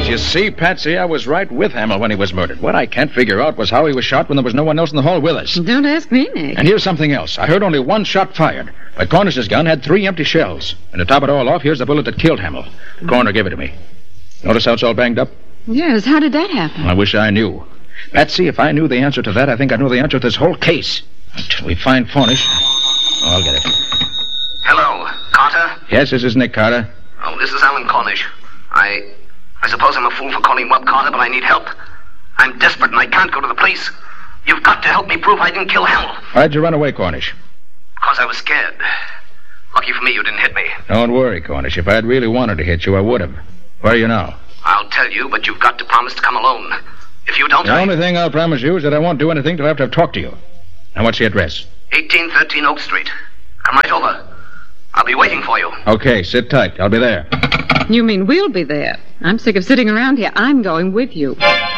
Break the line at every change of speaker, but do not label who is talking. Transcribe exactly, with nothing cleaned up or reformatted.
Because you see, Patsy, I was right with Hamill when he was murdered. What I can't figure out was how he was shot when there was no one else in the hall with us.
Don't ask me, Nick.
And here's something else. I heard only one shot fired, but Cornish's gun had three empty shells. And to top it all off, here's the bullet that killed Hamill. The coroner gave it to me. Notice how it's all banged up?
Yes, how did that happen?
I wish I knew. Patsy, if I knew the answer to that, I think I knew the answer to this whole case. Until we find Cornish. Oh, I'll get it.
Hello, Carter?
Yes, this is Nick Carter.
Oh, this is Alan Cornish. I... I suppose I'm a fool for calling Webb Carter, but I need help. I'm desperate and I can't go to the police. You've got to help me prove I didn't kill Hamill.
Why'd you run away, Cornish?
Because I was scared. Lucky for me you didn't hit me.
Don't worry, Cornish. If I'd really wanted to hit you, I would have. Where are you now?
I'll tell you, but you've got to promise to come alone. If you don't,
The
I...
only thing I'll promise you is that I won't do anything till after I've talked to you. Now, what's the address?
eighteen thirteen Oak Street. Come right over. I'll be waiting for you.
Okay, sit tight. I'll be there.
You mean we'll be there? I'm sick of sitting around here. I'm going with you.